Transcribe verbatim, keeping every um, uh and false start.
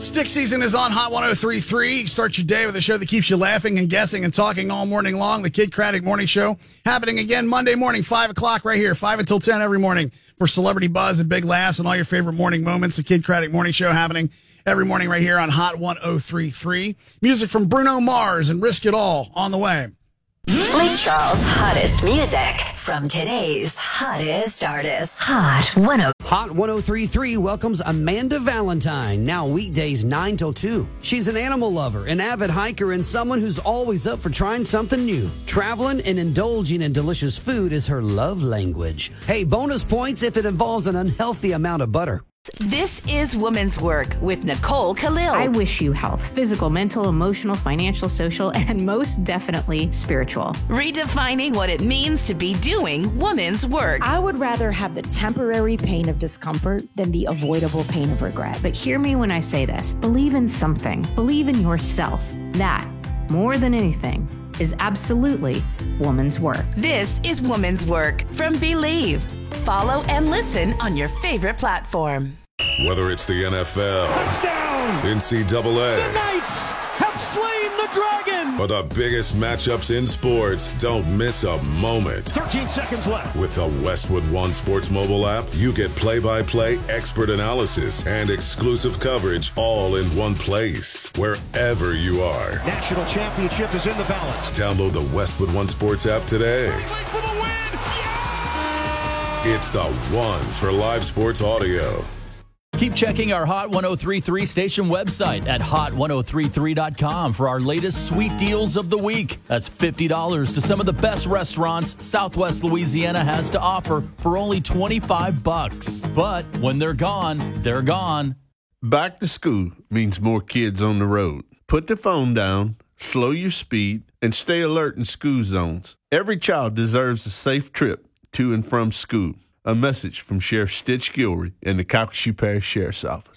Stick season is on Hot one oh three point three. Start your day with a show that keeps you laughing and guessing and talking all morning long. The Kid Craddock Morning Show happening again Monday morning, five o'clock right here, five until ten every morning for celebrity buzz and big laughs and all your favorite morning moments. The Kid Craddock Morning Show happening every morning right here on Hot one oh three point three. Music from Bruno Mars and Risk It All on the way. Lake Charles' hottest music from today's hottest artists. Hot one oh. Hot one oh three point three welcomes Amanda Valentine, now weekdays nine till two. She's an animal lover, an avid hiker, and someone who's always up for trying something new. Traveling and indulging in delicious food is her love language. Hey, bonus points if it involves an unhealthy amount of butter. This is Woman's Work with Nicole Khalil. I wish you health, physical, mental, emotional, financial, social, and most definitely spiritual. Redefining what it means to be doing woman's work. I would rather have the temporary pain of discomfort than the avoidable pain of regret. But hear me when I say this. Believe in something. Believe in yourself. That, more than anything, is absolutely woman's work. This is Woman's Work from Believe. Follow and listen on your favorite platform. Whether it's the N F L, touchdown, N C double A, the Knights have slain the dragon, or the biggest matchups in sports, don't miss a moment. thirteen seconds left. With the Westwood One Sports mobile app, you get play-by-play expert analysis and exclusive coverage all in one place, wherever you are. National championship is in the balance. Download the Westwood One Sports app today. For the win. Yeah! It's the one for live sports audio. Keep checking our Hot one oh three point three station website at hot one oh three three dot com for our latest sweet deals of the week. That's fifty dollars to some of the best restaurants Southwest Louisiana has to offer for only twenty-five bucks. But when they're gone, they're gone. Back to school means more kids on the road. Put the phone down, slow your speed, and stay alert in school zones. Every child deserves a safe trip to and from school. A message from Sheriff Stitch Gilroy and the Calcasieu Parish Sheriff's Office.